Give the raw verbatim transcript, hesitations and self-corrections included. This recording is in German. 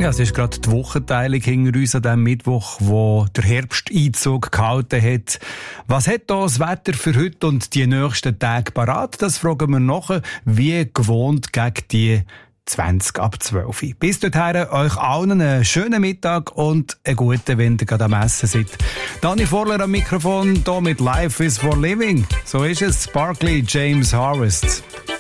Ja, es ist gerade die Wochenteilung hinter uns an diesem Mittwoch, wo der Herbsteinzug gehalten hat. Was hat da das Wetter für heute und die nächsten Tage parat? Das fragen wir nachher, wie gewohnt gegen die zwanzig ab zwölf. Bis dorthin euch allen einen schönen Mittag und einen guten, wenn ihr gerade am Essen seid. Dani Vorler am Mikrofon, hier mit Life is for Living. So ist es, Sparkly James Harvest.